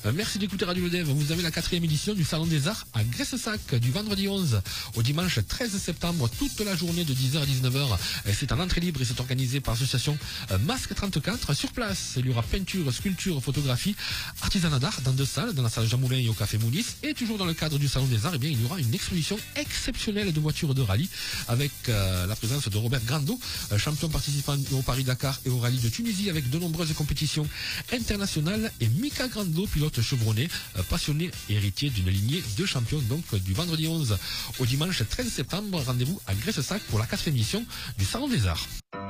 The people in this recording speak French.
Merci d'écouter Radio Le Dev. Vous avez la 4e édition du Salon des Arts à Graissac du vendredi 11 au dimanche 13 septembre, toute la journée de 10h à 19h. C'est en entrée libre et c'est organisé par l'association Masque 34. Sur place, il y aura peinture, sculpture, photographie, artisanat d'art dans 2 salles, dans la salle Jean Moulin et au Café Moulis. Et toujours dans le cadre du Salon des Arts, il y aura une exposition exceptionnelle de voitures de rallye avec la présence de Robert Grando, champion participant au Paris-Dakar et au rallye de Tunisie avec de nombreuses compétitions internationales, et Mika Grando, pilote chevronné, passionné et héritier d'une lignée de champions. Donc du vendredi 11 au dimanche 13 septembre, rendez-vous à Graissac pour la 4e édition du Salon des Arts.